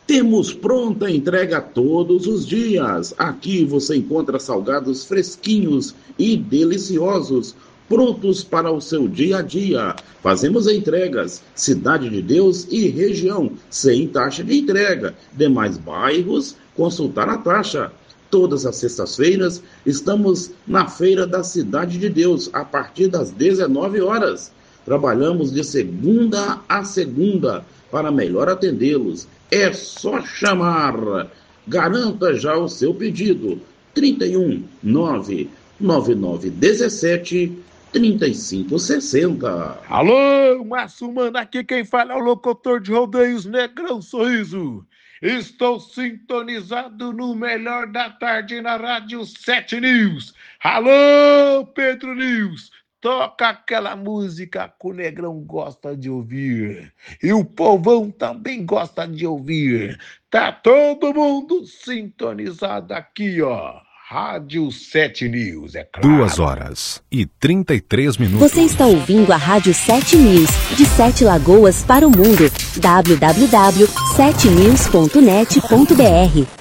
Temos pronta entrega todos os dias. Aqui você encontra salgados fresquinhos e deliciosos, prontos para o seu dia a dia. Fazemos entregas, Cidade de Deus e região, sem taxa de entrega. Demais bairros, consultar a taxa. Todas as sextas-feiras estamos na Feira da Cidade de Deus, a partir das 19 horas. Trabalhamos de segunda a segunda para melhor atendê-los. É só chamar. Garanta já o seu pedido. 31 99917 3560. Alô, Márcio Mano, aqui quem fala é o locutor de rodeios Negrão Sorriso. Estou sintonizado no melhor da tarde na Rádio 7 News. Alô, Pedro News. Toca aquela música que o Negrão gosta de ouvir. E o povão também gosta de ouvir. Tá todo mundo sintonizado aqui, ó. Rádio 7 News, é claro. 2h33. Você está ouvindo a Rádio 7 News, de 7 Lagoas para o mundo. www.7news.net.br